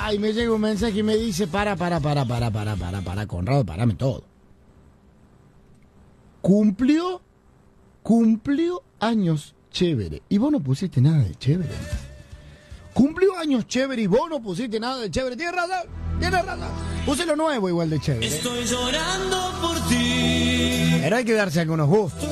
Y me llega un mensaje y me dice, para, Conrado, parame todo. Cumplió años chévere. Y vos no pusiste nada de chévere. Cumplió años chévere y vos no pusiste nada de chévere. Tienes razón. Puse lo nuevo igual de chévere. Estoy llorando por ti. Pero hay que darse algunos gustos.